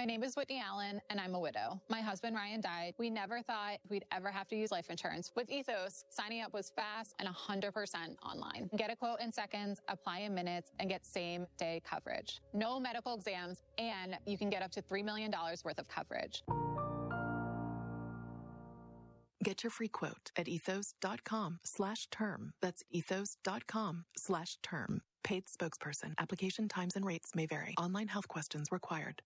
My name is Whitney Allen, and I'm a widow. My husband, Ryan, died. We never thought we'd ever have to use life insurance. With Ethos, signing up was fast and 100% online. Get a quote in seconds, apply in minutes, and get same-day coverage. No medical exams, and you can get up to $3 million worth of coverage. Get your free quote at ethos.com/term. That's ethos.com/term. Paid spokesperson. Application times and rates may vary. Online health questions required.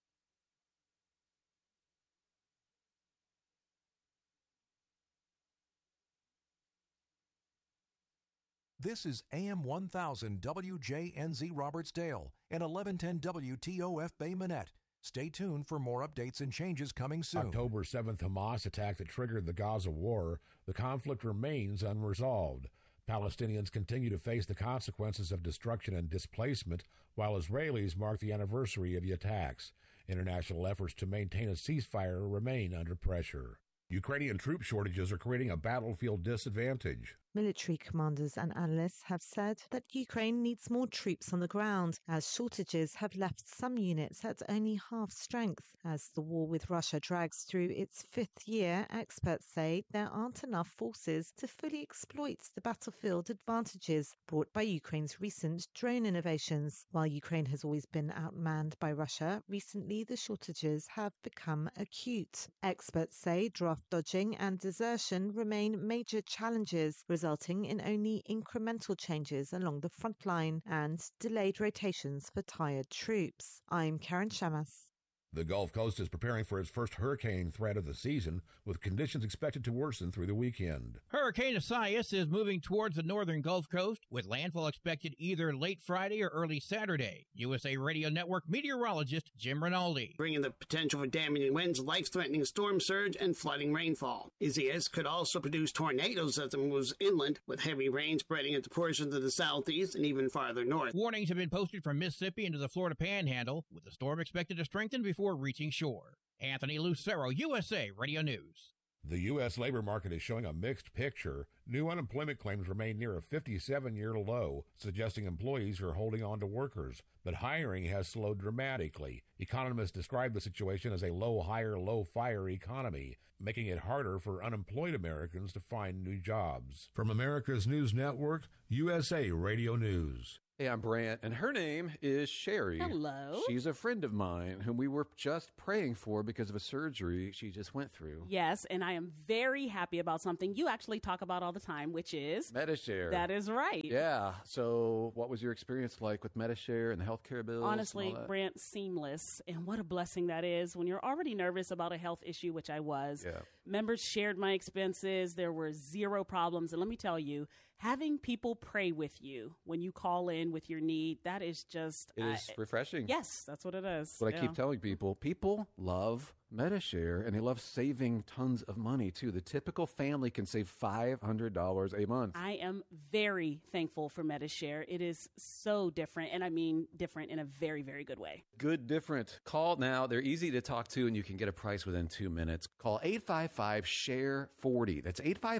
This is AM 1000 WJNZ Robertsdale and 1110 WTOF Bay Minette. Stay tuned for more updates and changes coming soon. October 7th Hamas attack that triggered the Gaza war. The conflict remains unresolved. Palestinians continue to face the consequences of destruction and displacement, while Israelis mark the anniversary of the attacks. International efforts to maintain a ceasefire remain under pressure. Ukrainian troop shortages are creating a battlefield disadvantage. Military commanders and analysts have said that Ukraine needs more troops on the ground, as shortages have left some units at only half strength. As the war with Russia drags through its fifth year, experts say there aren't enough forces to fully exploit the battlefield advantages brought by Ukraine's recent drone innovations. While Ukraine has always been outmanned by Russia, recently the shortages have become acute. Experts say draft dodging and desertion remain major challenges, resulting in only incremental changes along the front line and delayed rotations for tired troops. I'm Karen Shamas. The Gulf Coast is preparing for its first hurricane threat of the season, with conditions expected to worsen through the weekend. Hurricane Isaias is moving towards the northern Gulf Coast, with landfall expected either late Friday or early Saturday. USA Radio Network meteorologist Jim Rinaldi. Bringing the potential for damaging winds, life-threatening storm surge, and flooding rainfall. Isaias could also produce tornadoes as it moves inland, with heavy rain spreading into portions of the southeast and even farther north. Warnings have been posted from Mississippi into the Florida Panhandle, with the storm expected to strengthen before reaching shore. Anthony Lucero, USA Radio News. The U.S. labor market is showing a mixed picture. New unemployment claims remain near a 57-year low, suggesting employees are holding on to workers. But hiring has slowed dramatically. Economists describe the situation as a low-hire, low-fire economy, making it harder for unemployed Americans to find new jobs. From America's News Network, USA Radio News. Hey, I'm Brant, and her name is Sherry. Hello. She's a friend of mine whom we were just praying for because of a surgery she just went through. Yes, and I am very happy about something you actually talk about all the time, which is Medi-Share. That is right. Yeah. So what was your experience like with Medi-Share and the healthcare bills? Honestly, Brant, seamless. And what a blessing that is when you're already nervous about a health issue, which I was. Yeah. Members shared my expenses. There were zero problems. And let me tell you, having people pray with you when you call in with your need, that is just... It is refreshing. Yes, that's what it is. What I keep telling people, people love Medi-Share, and they love saving tons of money, too. The typical family can save $500 a month. I am very thankful for Medi-Share. It is so different, and I mean different in a very, very good way. Good different. Call now. They're easy to talk to, and you can get a price within 2 minutes. Call 855-SHARE-40. That's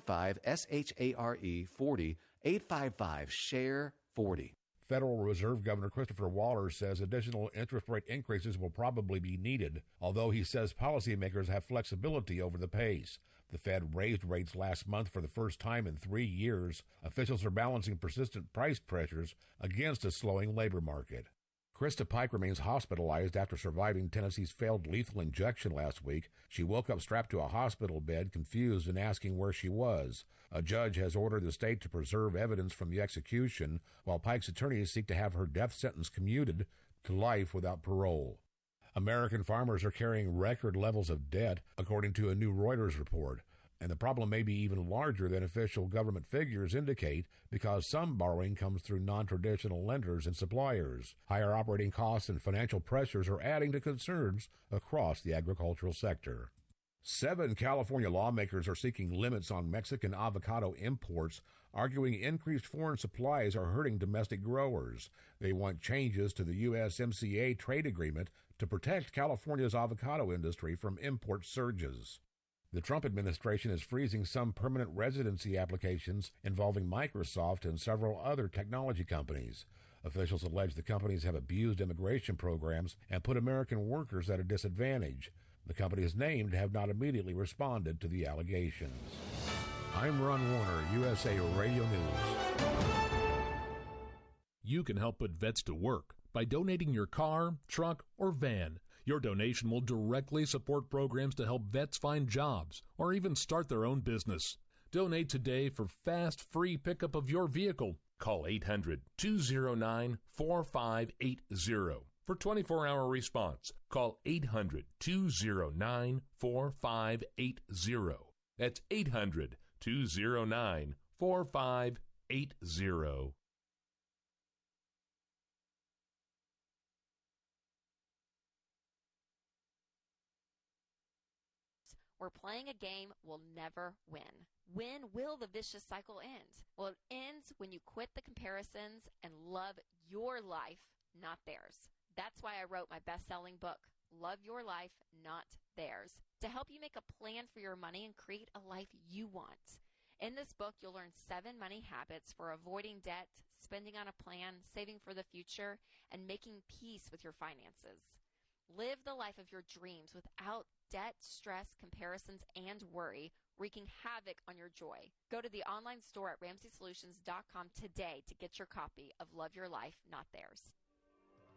855-SHARE-40. 855-SHARE-40. Federal Reserve Governor Christopher Waller says additional interest rate increases will probably be needed, although he says policymakers have flexibility over the pace. The Fed raised rates last month for the first time in 3 years. Officials are balancing persistent price pressures against a slowing labor market. Krista Pike remains hospitalized after surviving Tennessee's failed lethal injection last week. She woke up strapped to a hospital bed, confused and asking where she was. A judge has ordered the state to preserve evidence from the execution, while Pike's attorneys seek to have her death sentence commuted to life without parole. American farmers are carrying record levels of debt, according to a new Reuters report. And the problem may be even larger than official government figures indicate, because some borrowing comes through non-traditional lenders and suppliers. Higher operating costs and financial pressures are adding to concerns across the agricultural sector. 7 California lawmakers are seeking limits on Mexican avocado imports, arguing increased foreign supplies are hurting domestic growers. They want changes to the USMCA trade agreement to protect California's avocado industry from import surges. The Trump administration is freezing some permanent residency applications involving Microsoft and several other technology companies. Officials allege the companies have abused immigration programs and put American workers at a disadvantage. The companies named have not immediately responded to the allegations. I'm Ron Warner, USA Radio News. You can help put vets to work by donating your car, truck, or van. Your donation will directly support programs to help vets find jobs or even start their own business. Donate today for fast, free pickup of your vehicle. Call 800-209-4580 for 24-hour response. Call 800-209-4580. That's 800-209-4580. We're playing a game we'll never win. When will the vicious cycle end? Well, it ends when you quit the comparisons and love your life, not theirs. That's why I wrote my best-selling book, Love Your Life, Not Theirs, to help you make a plan for your money and create a life you want. In this book, you'll learn 7 money habits for avoiding debt, spending on a plan, saving for the future, and making peace with your finances. Live the life of your dreams without debt, stress, comparisons, and worry, wreaking havoc on your joy. Go to the online store at RamseySolutions.com today to get your copy of Love Your Life, Not Theirs.